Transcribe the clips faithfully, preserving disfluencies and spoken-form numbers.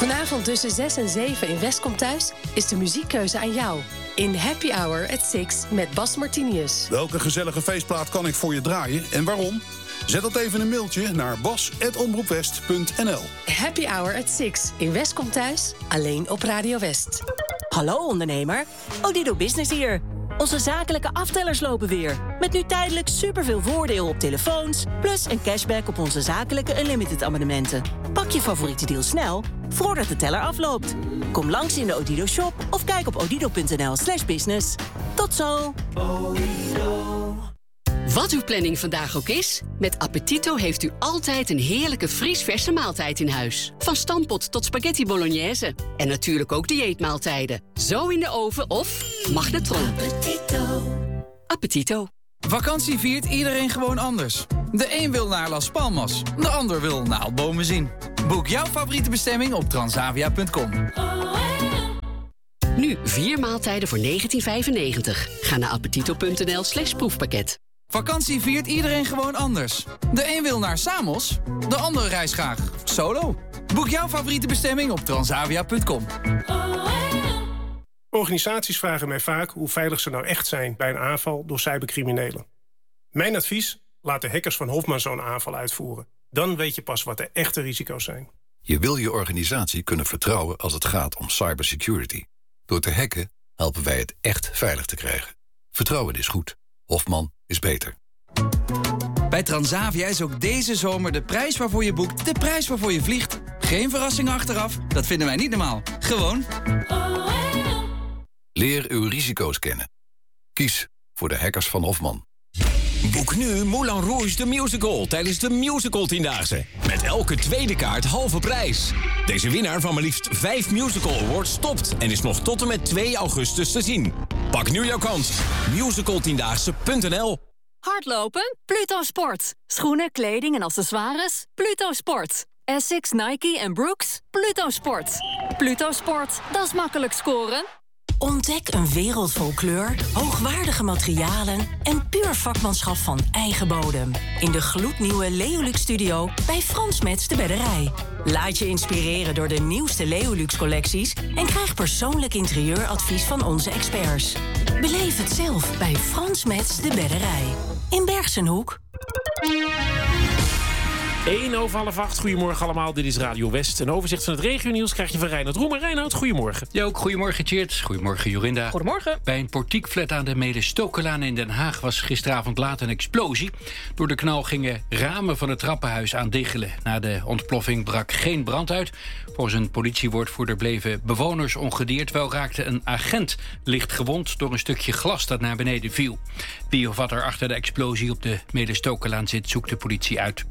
Vanavond tussen zes en zeven in Westcom Thuis is de muziekkeuze aan jou. In Happy Hour at six met Bas Martinius. Welke gezellige feestplaat kan ik voor je draaien en waarom? Zet dat even een mailtje naar bas at omroepwest punt n l. Happy Hour at six in Westcom Thuis, alleen op Radio West. Hallo ondernemer, Odido Business hier. Onze zakelijke aftellers lopen weer. Met nu tijdelijk superveel voordeel op telefoons... plus een cashback op onze zakelijke Unlimited abonnementen. Pak je favoriete deal snel, voordat de teller afloopt. Kom langs in de Odido shop of kijk op odido punt n l slash business. Tot zo! Wat uw planning vandaag ook is, met Appetito heeft u altijd een heerlijke vriesverse maaltijd in huis. Van stampot tot spaghetti bolognese. En natuurlijk ook dieetmaaltijden. Zo in de oven of magnetron. Appetito. Appetito. Vakantie viert iedereen gewoon anders. De een wil naar Las Palmas, de ander wil naaldbomen zien. Boek jouw favoriete bestemming op transavia punt com. Nu vier maaltijden voor negentien vijfennegentig. Ga naar appetito punt n l slash proefpakket. Vakantie viert iedereen gewoon anders. De een wil naar Samos, de ander reist graag solo. Boek jouw favoriete bestemming op transavia punt com. Organisaties vragen mij vaak hoe veilig ze nou echt zijn bij een aanval door cybercriminelen. Mijn advies? Laat de hackers van Hofman zo'n aanval uitvoeren. Dan weet je pas wat de echte risico's zijn. Je wil je organisatie kunnen vertrouwen als het gaat om cybersecurity. Door te hacken helpen wij het echt veilig te krijgen. Vertrouwen is goed. Hofman is beter. Bij Transavia is ook deze zomer de prijs waarvoor je boekt de prijs waarvoor je vliegt. Geen verrassingen achteraf, dat vinden wij niet normaal. Gewoon. Leer uw risico's kennen. Kies voor de hackers van Hofman. Boek nu Moulin Rouge the Musical tijdens de Musical Tiendaagse. Met elke tweede kaart halve prijs. Deze winnaar van maar liefst vijf Musical Awards stopt... en is nog tot en met twee augustus te zien. Pak nu jouw kans. musical tiendaagse punt n l. Hardlopen? Pluto Sport. Schoenen, kleding en accessoires? Pluto Sport. Essex, Nike en Brooks? Pluto Sport. Pluto Sport, dat is makkelijk scoren. Ontdek een wereld vol kleur, hoogwaardige materialen en puur vakmanschap van eigen bodem. In de gloednieuwe Leolux Studio bij Frans Metz de Bedderij. Laat je inspireren door de nieuwste Leolux collecties en krijg persoonlijk interieuradvies van onze experts. Beleef het zelf bij Frans Metz de Bedderij. In Bergsenhoek. één over half acht. Goedemorgen allemaal, dit is Radio West. Een overzicht van het regionieuws krijg je van Reinhard Roemer. Reinhard, goedemorgen. Ja, ook goedemorgen, Tjeerd. Goedemorgen, Jorinda. Goedemorgen. Bij een portiekflat aan de Mede-Stokelaan in Den Haag was gisteravond laat een explosie. Door de knal gingen ramen van het trappenhuis aan diggelen. Na de ontploffing brak geen brand uit. Volgens een politiewoordvoerder bleven bewoners ongedeerd. Wel raakte een agent licht gewond door een stukje glas dat naar beneden viel. Wie of wat er achter de explosie op de Mede-Stokelaan zit, zoekt de politie uit.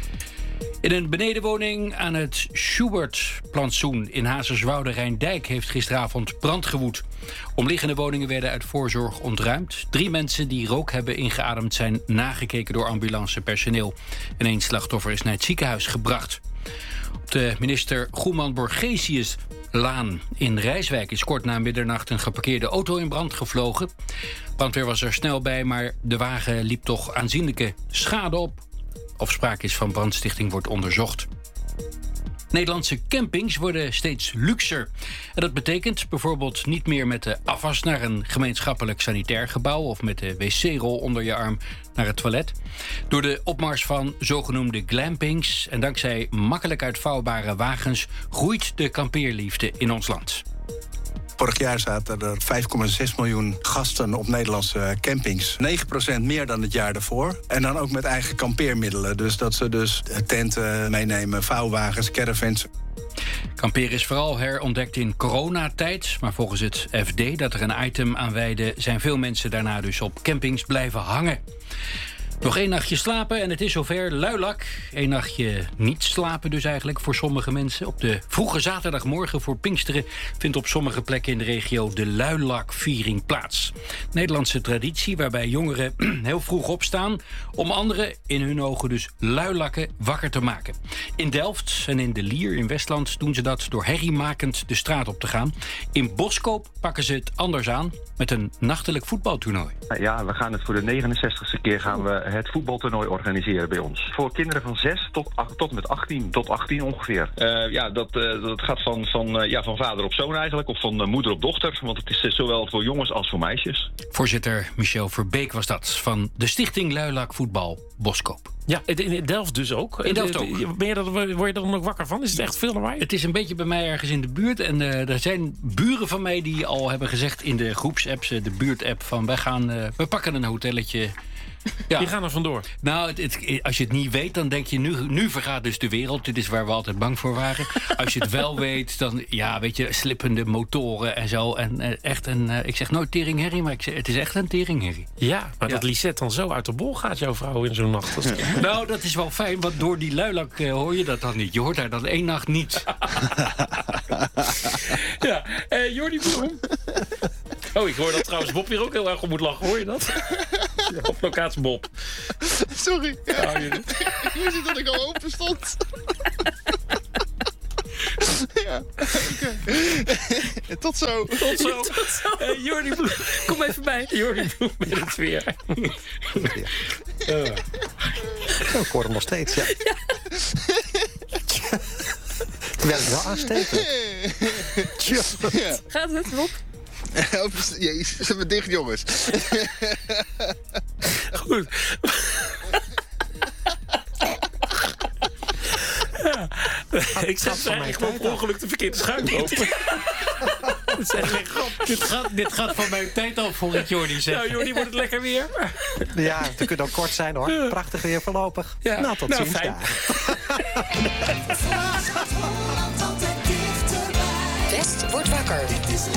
In een benedenwoning aan het Schubert-plantsoen in Hazerswoude-Rijndijk heeft gisteravond brand gewoed. Omliggende woningen werden uit voorzorg ontruimd. Drie mensen die rook hebben ingeademd zijn nagekeken door ambulancepersoneel. En één slachtoffer is naar het ziekenhuis gebracht. Op de minister Goeman-Borgesius-laan in Rijswijk is kort na middernacht een geparkeerde auto in brand gevlogen. Brandweer was er snel bij, maar de wagen liep toch aanzienlijke schade op. Of sprake is van brandstichting wordt onderzocht. Nederlandse campings worden steeds luxer. En dat betekent bijvoorbeeld niet meer met de afwas naar een gemeenschappelijk sanitair gebouw of met de wc-rol onder je arm naar het toilet. Door de opmars van zogenoemde glampings en dankzij makkelijk uitvouwbare wagens groeit de kampeerliefde in ons land. Vorig jaar zaten er vijf komma zes miljoen gasten op Nederlandse campings. negen procent meer dan het jaar daarvoor. En dan ook met eigen kampeermiddelen. Dus dat ze dus tenten meenemen, vouwwagens, caravans. Kamperen is vooral herontdekt in coronatijd. Maar volgens het F D dat er een item aan wijde, zijn veel mensen daarna dus op campings blijven hangen. Nog één nachtje slapen en het is zover. Luilak. Eén nachtje niet slapen dus eigenlijk voor sommige mensen. Op de vroege zaterdagmorgen voor Pinksteren vindt op sommige plekken in de regio de luilakviering plaats. Nederlandse traditie waarbij jongeren heel vroeg opstaan om anderen, in hun ogen dus luilakken, wakker te maken. In Delft en in de Lier in Westland doen ze dat door herriemakend de straat op te gaan. In Boskoop pakken ze het anders aan met een nachtelijk voetbaltoernooi. Ja, we gaan het voor de negenenzestigste keer gaan we het voetbaltoernooi organiseren bij ons. Voor kinderen van zes tot, tot met achttien, tot achttien ongeveer. Uh, ja, dat, uh, dat gaat van, van, uh, ja, van vader op zoon eigenlijk, of van uh, moeder op dochter. Want het is uh, zowel voor jongens als voor meisjes. Voorzitter Michel Verbeek was dat, van de Stichting Luilak Voetbal Boskoop. Ja, in Delft dus ook. In Delft ook. Ben je er, word je er dan ook wakker van? Is het echt veel lawaai? Het is een beetje bij mij ergens in de buurt. En uh, er zijn buren van mij die al hebben gezegd in de groepsapps, de buurtapp, van wij gaan, uh, we pakken een hotelletje. Ja. Die gaan er vandoor. Nou, het, het, als je het niet weet, dan denk je, nu, nu vergaat dus de wereld. Dit is waar we altijd bang voor waren. Als je het wel weet, dan, ja, weet je, slippende motoren en zo. En uh, echt een, uh, ik zeg nooit teringherrie, maar ik zeg, het is echt een teringherrie. Ja, maar ja. Dat Lisette dan zo uit de bol gaat, jouw vrouw, in zo'n nacht. Ja. Nou, dat is wel fijn, want door die luilak uh, hoor je dat dan niet. Je hoort haar dan één nacht niet. Ja, uh, Jordi Bloem. Oh, ik hoor dat trouwens Bob hier ook heel erg op moet lachen. Hoor je dat? Ja, op locatie Bob. Sorry. Ja. Ja, je je ziet dat ik al open stond. Ja, okay. Tot zo. Tot zo. Tot zo. Uh, Jordi Bloem. Kom even bij. Jordi Bloem met het weer. Ja. Uh. Zo, ik hoor hem nog steeds, ja. Ja. Terwijl ik wel aansteken. Ja. Gaat het, Bob? Jezus, ze hebben dicht, jongens. Goed. Ja. Ik zat eigenlijk gewoon per ongeluk de verkeerde schuim open. Dat is echt geen grap. Dit gaat, dit gaat van mijn tijd af, voor ik Jordi zeg. Nou, Jordi, wordt het lekker weer? Ja, het kunt ook kort zijn, hoor. Prachtig weer voorlopig. Ja. Nou, tot nou, ziens. Fijn. West wordt wakker.